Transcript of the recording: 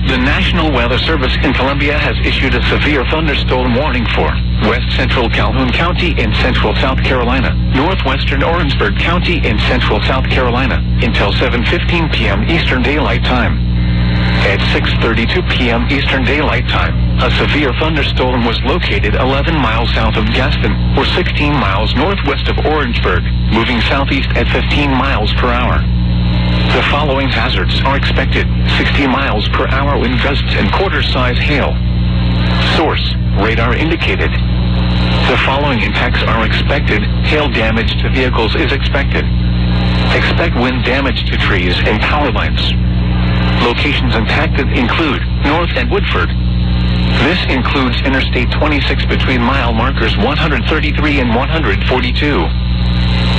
The National Weather Service in Columbia has issued a severe thunderstorm warning for west central Calhoun County in central South Carolina, northwestern Orangeburg County in central South Carolina, until 7:15 p.m. Eastern Daylight Time. At 6:32 p.m. Eastern Daylight Time, a severe thunderstorm was located 11 miles south of Gaston, or 16 miles northwest of Orangeburg, moving southeast at 15 miles per hour. The following hazards are expected: 60 miles per hour wind gusts and quarter-size hail. Source: radar indicated. The following impacts are expected: hail damage to vehicles is expected. Expect wind damage to trees and power lines. Locations impacted include North and Woodford. This includes Interstate 26 between mile markers 133 and 142.